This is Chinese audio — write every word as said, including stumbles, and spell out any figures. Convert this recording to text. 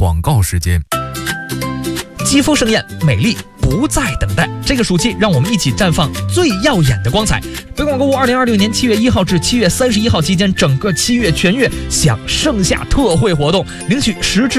广告时间。 肌肤盛艳，美丽不再等待。这个暑期，让我们一起绽放最耀眼的光彩。北广购物二零二六年七月一号至七月三十一号期间，整个七月全月享盛夏特惠活动，领取实质